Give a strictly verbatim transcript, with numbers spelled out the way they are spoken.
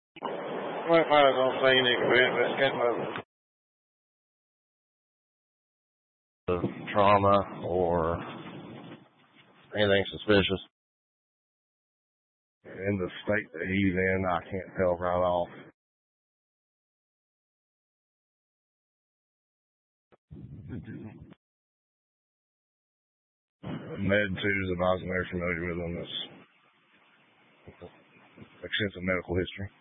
Might, might as well say Nick Bent, but can't move. Of trauma or anything suspicious. In the state that he's in, I can't tell right off. Med two's advising they're familiar with him. That's extensive medical history.